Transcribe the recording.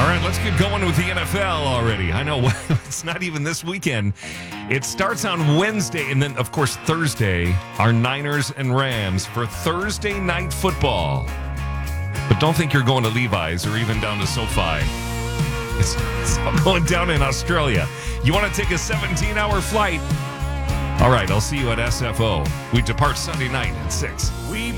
right, let's get going with the NFL already. I know it's not even this weekend. It starts on Wednesday, and then, of course, Thursday are Niners and Rams for Thursday night football. But don't think you're going to Levi's or even down to SoFi. It's all going down in Australia. You want to take a 17-hour flight? All right, I'll see you at SFO. We depart Sunday night at 6. We